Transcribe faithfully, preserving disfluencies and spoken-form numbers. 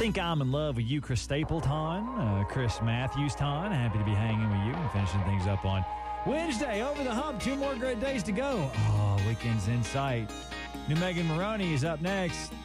Think I'm in Love with You, Chris Stapleton, uh, Chris Matthews Ton. Happy to be hanging with you and finishing things up on Wednesday. Over the hump, two more great days to go. Oh, weekend's in sight. New Megan Maroney is up next.